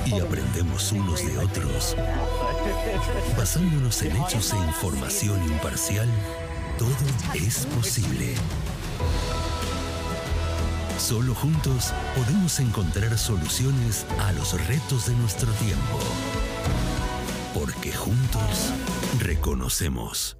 y aprendemos unos de otros, basándonos en hechos e información imparcial, todo es posible. Solo juntos podemos encontrar soluciones a los retos de nuestro tiempo. Porque juntos reconocemos.